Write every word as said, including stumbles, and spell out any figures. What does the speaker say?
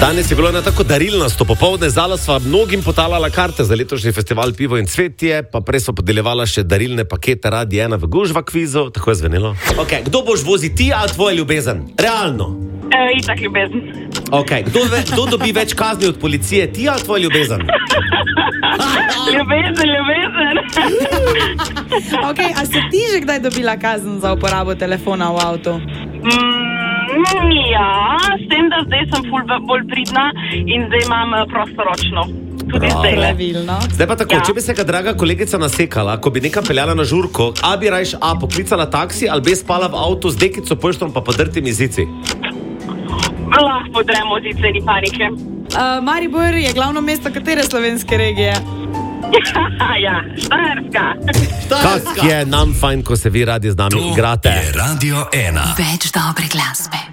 Danes je bilo ena tako darilnasto popoldne, zdala sva mnogim potalala karte za letošnji festival Pivo in cvetje, pa prej so podeljevala še darilne pakete Radi ena v Gužva kvizu, tako je zvenelo. Ok, kdo boš vozi, ti ali tvoja ljubezen? Realno. E, itak ljubezen. Ok, kdo, ve, kdo dobi več kazni od policije, ti ali tvoja ljubezen? Ljubezen, ljubezen. Ok, a si ti že kdaj dobila kazen za uporabo telefona v avtu? Mm, ja, s tem, da zdaj sem ful bolj pridna in zdaj imam prostoročno. Tudi zdaj. Pravilno. Zdaj pa tako, Ja. če bi se ga draga kolegica nasekala, ko bi nekam peljala na žurko, a bi rajš A poklicala taksi ali bi spala v avtu z dekico, poštrom pa podrtimi zici? Lahko podremo zice, ni panike. Uh, Maribor je glavno mesto katere slovenske regije? Ja, Štajerska. Kak je nam fajn, ko se vi radi z nami igrate. Je Radio ena. Več dobre glasbe.